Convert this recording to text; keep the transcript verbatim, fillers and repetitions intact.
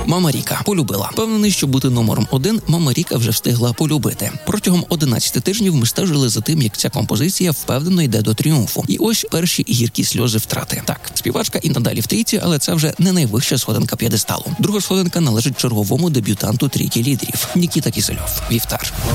Мама Ріка полюбила. Впевнений, що бути номером один Мама Ріка вже встигла полюбити. Протягом одинадцяти тижнів ми стежили за тим, як ця композиція впевнено йде до тріумфу. І ось перші гіркі сльози втрати. Так, співачка і надалі в трійці, але це вже не найвища сходинка п'єдесталу. Друга сходинка належить черговому дебютанту трійки лідерів – Нікіта Кісельов. Вівтар.